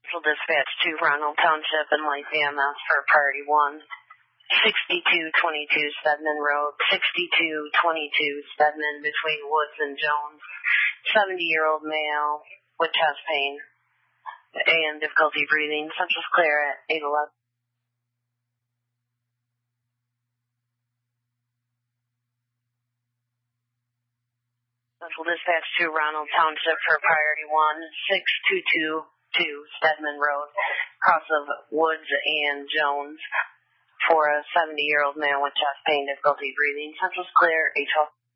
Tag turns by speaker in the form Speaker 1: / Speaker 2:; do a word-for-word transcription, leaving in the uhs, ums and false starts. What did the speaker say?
Speaker 1: Central Dispatch to Ronald Township and Light E M S for priority one. sixty-two twenty-two Stedman Road, sixty-two twenty-two Stedman between Woods and Jones. seventy-year-old male with chest pain and difficulty breathing. Central's clear at eight eleven. Central Dispatch to Ronald Township for priority one. six two two two Stedman Road, cross of Woods and Jones, for a seventy-year-old man with chest pain, difficulty breathing. Central's clear, eight twelve.